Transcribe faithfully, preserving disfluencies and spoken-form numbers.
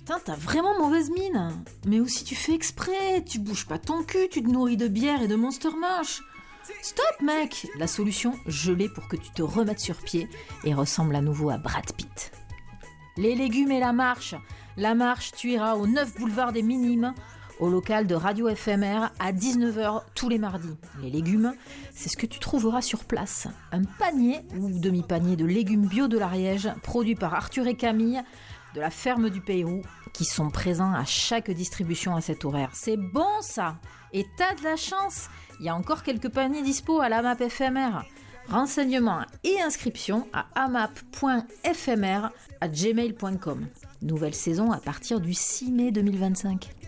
Putain, t'as vraiment mauvaise mine. Mais aussi tu fais exprès, tu bouges pas ton cul, tu te nourris de bière et de Monster Mash. Stop mec. La solution, je l'ai pour que tu te remettes sur pied et ressembles à nouveau à Brad Pitt. Les légumes et la marche. La marche, tu iras au neuf boulevard des Minimes, au local de Radio F M R à dix-neuf heures tous les mardis. Les légumes, c'est ce que tu trouveras sur place. Un panier ou demi-panier de légumes bio de l'Ariège, produits par Arthur et Camille, de la ferme du Pérou, qui sont présents à chaque distribution à cet horaire. C'est bon ça. Et t'as de la chance, il y a encore quelques paniers dispo à l'AMAP F M R. Renseignements et inscriptions à amap point f m r arobase gmail point com. Nouvelle saison à partir du six mai deux mille vingt-cinq.